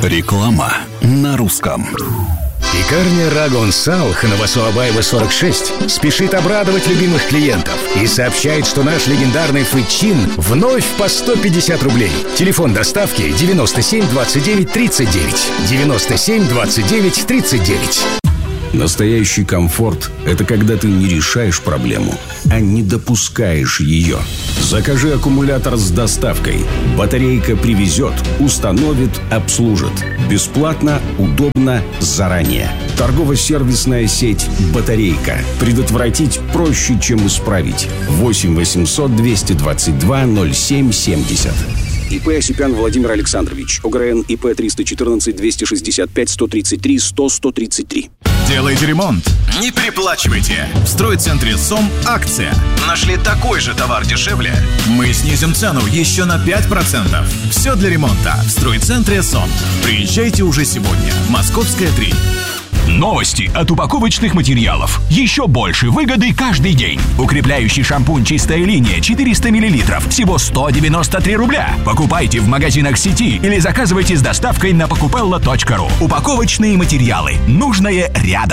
Реклама на русском. Пекарня Рагон Сал, Новосообаева, 46, спешит обрадовать любимых клиентов и сообщает, что наш легендарный фычин вновь по 150 рублей. Телефон доставки 97 29 39. 97 29 39. Настоящий комфорт – это когда ты не решаешь проблему, а не допускаешь ее. Закажи аккумулятор с доставкой. Батарейка привезет, установит, обслужит. Бесплатно, удобно, заранее. Торгово-сервисная сеть «Батарейка». Предотвратить проще, чем исправить. 8 800 222 07 70. ИП Осипян Владимир Александрович. ОГРН ИП 314 265 133 100 133. Делайте ремонт, не переплачивайте. В стройцентре СОМ акция. Нашли такой же товар дешевле? Мы снизим цену еще на 5%. Все для ремонта в стройцентре СОМ. Приезжайте уже сегодня. Московская, 3. Новости от упаковочных материалов. Еще больше выгоды каждый день. Укрепляющий шампунь «Чистая линия» 400 мл. Всего 193 рубля. Покупайте в магазинах сети или заказывайте с доставкой на покупелло.ру. Упаковочные материалы. Нужное рядом.